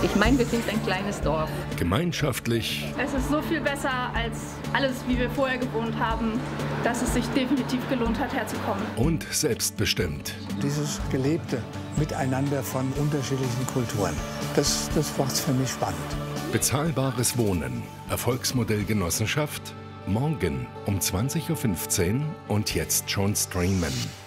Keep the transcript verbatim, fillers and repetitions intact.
Ich meine wirklich ein kleines Dorf. Gemeinschaftlich. Es ist so viel besser als alles, wie wir vorher gewohnt haben, dass es sich definitiv gelohnt hat, herzukommen. Und selbstbestimmt. Dieses gelebte Miteinander von unterschiedlichen Kulturen, das, das macht es für mich spannend. Bezahlbares Wohnen. Erfolgsmodell Genossenschaft. Morgen um zwanzig Uhr fünfzehn und jetzt schon streamen.